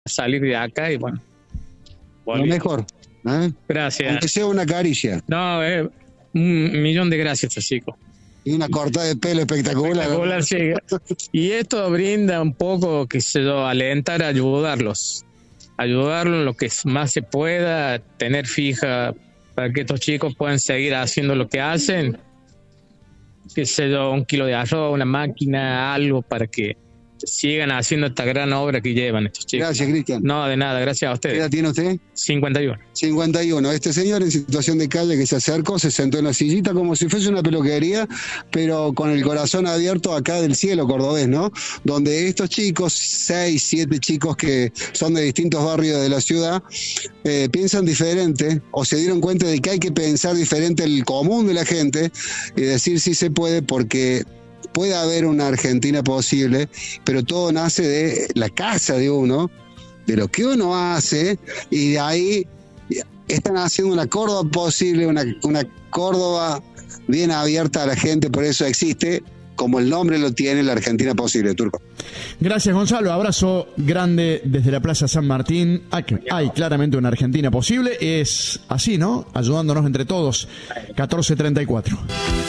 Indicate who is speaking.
Speaker 1: salir de acá y bueno.
Speaker 2: Lo mejor.
Speaker 1: Gracias.
Speaker 2: Aunque sea una caricia.
Speaker 1: No, un millón de gracias, chicos.
Speaker 2: Y una cortada de pelo espectacular.
Speaker 1: Espectacular, sí. Y esto brinda un poco, qué sé yo, alentar, ayudarlos en lo que más se pueda, tener fija para que estos chicos puedan seguir haciendo lo que hacen, qué sé yo, 1 kilo de arroz, una máquina, algo para que sigan haciendo esta gran obra que llevan estos chicos.
Speaker 2: Gracias, Cristian.
Speaker 1: No, de nada, gracias a ustedes.
Speaker 2: ¿Qué edad tiene usted?
Speaker 1: 51.
Speaker 2: 51. Este señor en situación de calle que se acercó, se sentó en la sillita como si fuese una peluquería, pero con el corazón abierto acá del cielo cordobés, ¿no? Donde estos chicos, 6, 7 chicos que son de distintos barrios de la ciudad, piensan diferente o se dieron cuenta de que hay que pensar diferente el común de la gente y decir sí se puede, porque puede haber una Argentina posible, pero todo nace de la casa de uno, de lo que uno hace, y de ahí están haciendo una Córdoba posible, una Córdoba bien abierta a la gente. Por eso existe, como el nombre lo tiene, la Argentina posible, Turco.
Speaker 3: Gracias, Gonzalo. Abrazo grande desde la Plaza San Martín. Hay claramente una Argentina posible. Es así, ¿no? Ayudándonos entre todos. 14:34.